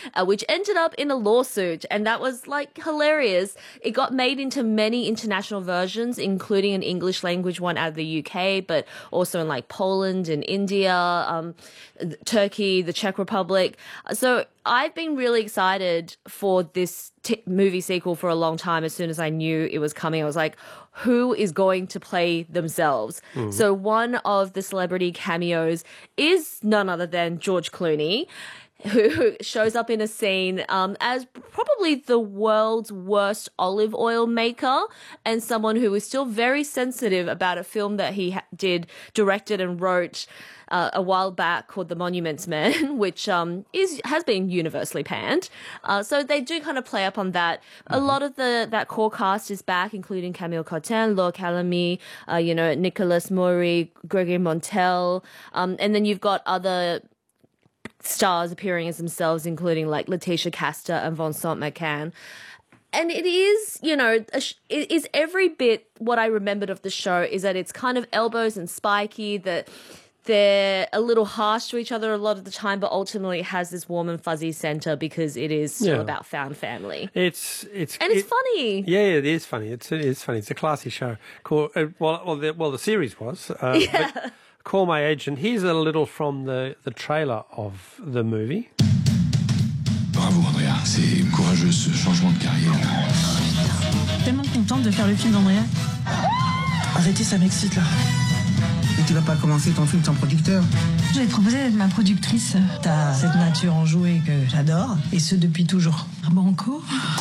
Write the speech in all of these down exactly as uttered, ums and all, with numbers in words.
uh, which ended up in a lawsuit. And that was like hilarious. It got made into many international versions, including an English language one out of the U K, but also in like Poland and India, um, Turkey, the Czech Republic. So I've been really excited for this t- movie sequel for a long time. As soon as I knew it was coming, I was like, who is going to play themselves? Mm. So one of the celebrity cameos is none other than George Clooney, who shows up in a scene um, as probably the world's worst olive oil maker and someone who is still very sensitive about a film that he ha- did, directed and wrote uh, a while back called The Monuments Men, which um, is has been universally panned. Uh, so they do kind of play up on that. Mm-hmm. A lot of the that core cast is back, including Camille Cotin, Laure Calamy, uh, you know, Nicolas Maury, Gregory Montel, um, and then you've got other stars appearing as themselves, including like Letitia Castor and Vincent McCann. And it is, you know, a sh- it is every bit what I remembered of the show is that it's kind of elbows and spiky, that they're a little harsh to each other a lot of the time, but ultimately it has this warm and fuzzy center because it is still yeah. about found family. It's it's and it's it, funny. Yeah, it is funny. It's it is funny. It's a classy show. Cool. Uh, well, well, the, well, the series was. Uh, yeah. But Call My Agent. Here's a little from the the trailer of the movie. Bravo Andrea, c'est courageux ce changement de carrière. Tellement contente de faire le film d'Andrea. Arrêtez, ça m'excite là. Mais tu vas pas commencer ton film sans producteur. Je vais te proposer d'être ma productrice. T'as cette nature enjouée que j'adore, et ce depuis toujours. Banco.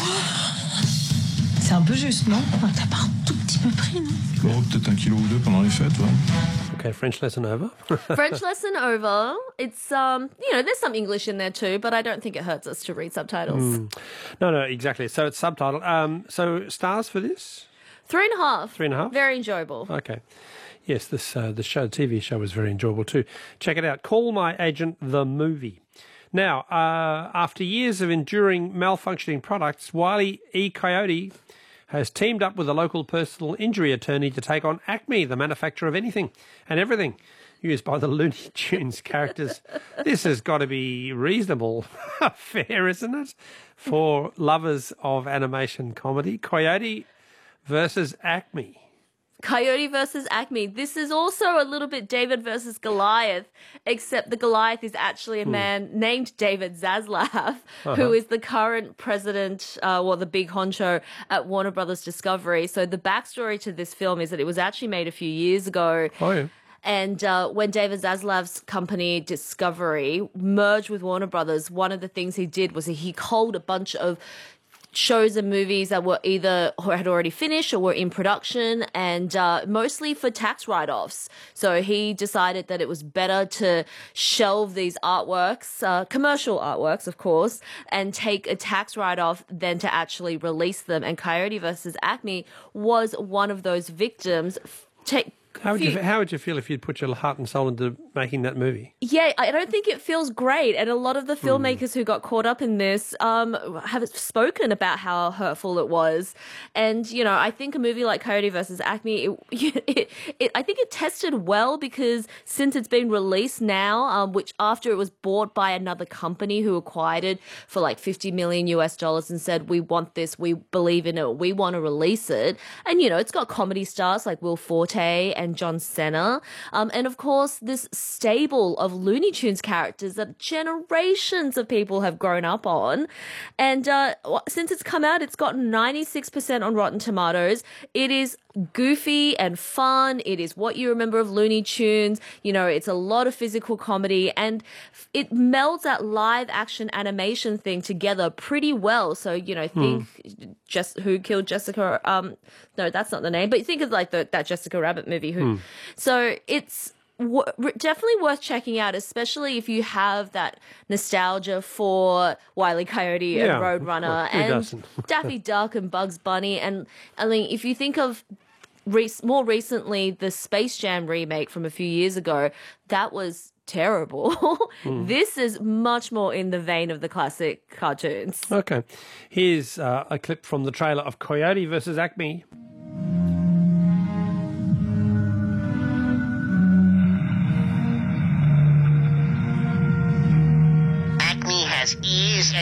C'est un peu juste, non? T'as pas un tout petit peu pris, non? Oh, peut-être un kilo ou deux pendant les fêtes, ouais. Okay, French lesson over. French lesson over. It's, um, you know, there's some English in there too, but I don't think it hurts us to read subtitles. Mm. No, no, exactly. So it's subtitled. Um, so stars for this? Three and a half. Three and a half? Very enjoyable. Okay. Yes, this uh, the show, T V show was very enjoyable too. Check it out. Call My Agent, the movie. Now, uh, after years of enduring malfunctioning products, Wile E. Coyote has teamed up with a local personal injury attorney to take on Acme, the manufacturer of anything and everything used by the Looney Tunes characters. This has got to be reasonable fair, isn't it, for lovers of animation comedy? Coyote versus Acme. Coyote versus Acme. This is also a little bit David versus Goliath, except the Goliath is actually a man hmm. named David Zaslav, uh-huh. who is the current president, uh, well, the big honcho at Warner Brothers Discovery. So the backstory to this film is that it was actually made a few years ago. Oh, yeah. And uh, when David Zaslav's company Discovery merged with Warner Brothers, one of the things he did was he culled a bunch of shows and movies that were either had already finished or were in production, and uh, mostly for tax write-offs. So he decided that it was better to shelve these artworks, uh, commercial artworks, of course, and take a tax write-off than to actually release them. And Coyote versus Acme was one of those victims. Take How would, you, how would you feel if you'd put your heart and soul into making that movie? Yeah, I don't think it feels great. And a lot of the filmmakers mm. who got caught up in this um, have spoken about how hurtful it was. And, you know, I think a movie like Coyote versus Acme, it, it, it, I think it tested well because since it's been released now, um, which after it was bought by another company who acquired it for like fifty million U S dollars and said, we want this, we believe in it, we want to release it. And, you know, it's got comedy stars like Will Forte and John Cena. Um, and of course, this stable of Looney Tunes characters that generations of people have grown up on. And uh, since it's come out, it's got ninety-six percent on Rotten Tomatoes. It is goofy and fun. It is what you remember of Looney Tunes. You know, it's a lot of physical comedy and it melds that live action animation thing together pretty well. So, you know, think hmm. just Who Killed Jessica, um, no, that's not the name, but think of like the, that Jessica Rabbit movie. Who, hmm. So it's w- definitely worth checking out, especially if you have that nostalgia for Wile E. Coyote yeah, and Roadrunner and Daffy Duck and Bugs Bunny. And I mean, if you think of Re- more recently, the Space Jam remake from a few years ago, that was terrible. mm. This is much more in the vein of the classic cartoons. Okay. Here's uh, a clip from the trailer of Coyote versus Acme.